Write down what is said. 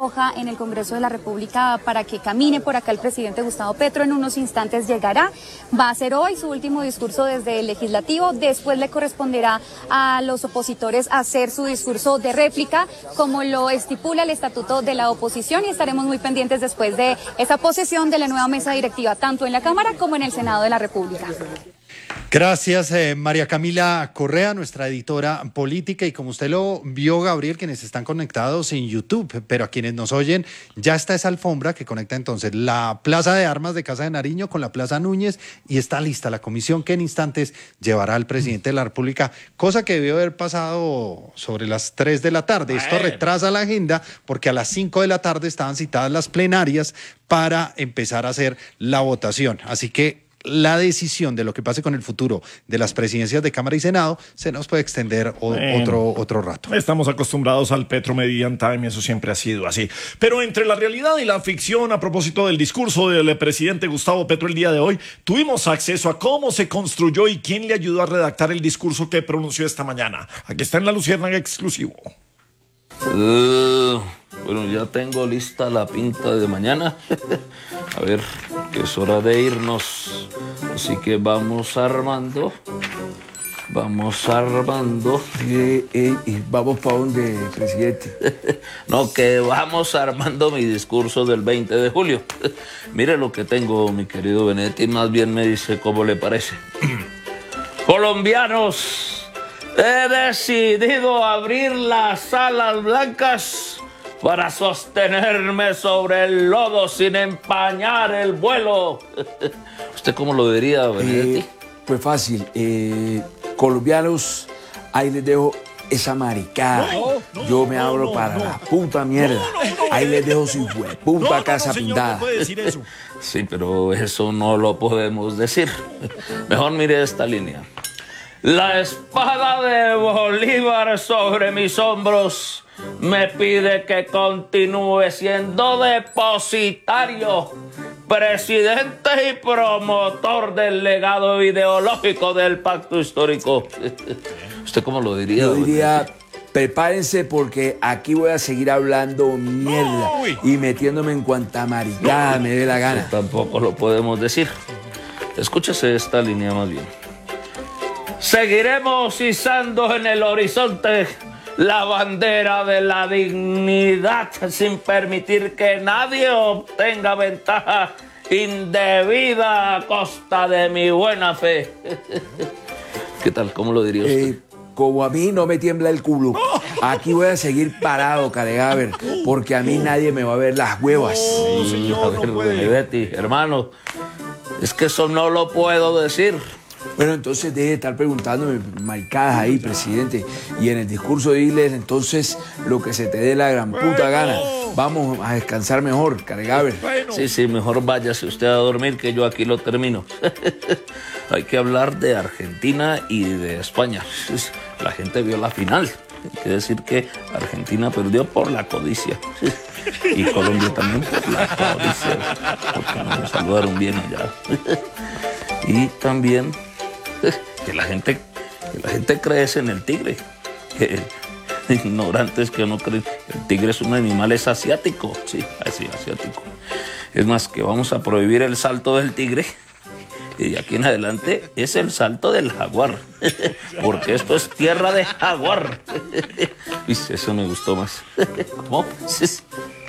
roja en el Congreso de la República para que camine por acá el presidente Gustavo Petro. En unos instantes llegará, va a hacer hoy su último discurso desde el Legislativo, después le corresponderá a los opositores hacer su discurso de réplica, como lo estipula el Estatuto de la Oposición, y estaremos muy pendientes después de esa posesión de la nueva mesa directiva, tanto en la Cámara como en el Senado de la República. Gracias, María Camila Correa, nuestra editora política. Y como usted lo vio, Gabriel, quienes están conectados en YouTube, pero a quienes nos oyen, ya está esa alfombra que conecta entonces la Plaza de Armas de Casa de Nariño con la Plaza Núñez, y está lista la comisión que en instantes llevará al presidente de la República, cosa que debió haber pasado sobre las 3 de la tarde. Esto retrasa la agenda porque a las 5 de la tarde estaban citadas las plenarias para empezar a hacer la votación. Así que la decisión de lo que pase con el futuro de las presidencias de Cámara y Senado se nos puede extender otro rato. Estamos acostumbrados al Petro Median Time, eso siempre ha sido así. Pero entre la realidad y la ficción, a propósito del discurso del presidente Gustavo Petro el día de hoy, tuvimos acceso a cómo se construyó y quién le ayudó a redactar el discurso que pronunció esta mañana. Aquí está en La Luciérnaga exclusivo. Bueno, ya tengo lista la pinta de mañana. A ver, que es hora de irnos. Así que vamos armando. Vamos armando. ¿Vamos para dónde, presidente? No, que vamos armando mi discurso del 20 de julio. Mire lo que tengo, mi querido Benedetti. Más bien me dice cómo le parece. Colombianos, he decidido abrir las alas blancas para sostenerme sobre el lodo sin empañar el vuelo. ¿Usted cómo lo diría, Benedetti? Pues fácil. Colombianos, ahí les dejo esa maricada. Yo me abro para la puta mierda. Ahí les dejo su puta casa pintada. No puede decir eso. Sí, pero eso no lo podemos decir. Mejor mire esta línea. La espada de Bolívar sobre mis hombros me pide que continúe siendo depositario, presidente y promotor del legado ideológico del pacto histórico. ¿Usted cómo lo diría? Yo diría, prepárense porque aquí voy a seguir hablando mierda y metiéndome en cuanta maricada me dé la gana. Eso tampoco lo podemos decir. Escúchese esta línea más bien. Seguiremos izando en el horizonte la bandera de la dignidad sin permitir que nadie obtenga ventaja indebida a costa de mi buena fe. ¿Qué tal? ¿Cómo lo diría usted? Como a mí no me tiembla el culo, aquí voy a seguir parado, caregaber, porque a mí nadie me va a ver las huevas. A ver, Benedetti, hermano, es que eso no lo puedo decir. Bueno, entonces deje de estar preguntándome maricadas ahí, presidente. Y en el discurso diles entonces lo que se te dé la gran puta gana. Vamos a descansar mejor, caregaber. Sí, mejor váyase usted a dormir que yo aquí lo termino. Hay que hablar de Argentina y de España. La gente vio la final. Hay que decir que Argentina perdió por la codicia. Y Colombia también por la codicia. Porque nos saludaron bien allá. Y también que la gente crece en el tigre. Ignorantes que no creen. El tigre es un animal, es asiático. Sí, asiático. Es más, que vamos a prohibir el salto del tigre. Y de aquí en adelante es el salto del jaguar. Porque esto es tierra de jaguar. Eso me gustó más. ¿Cómo?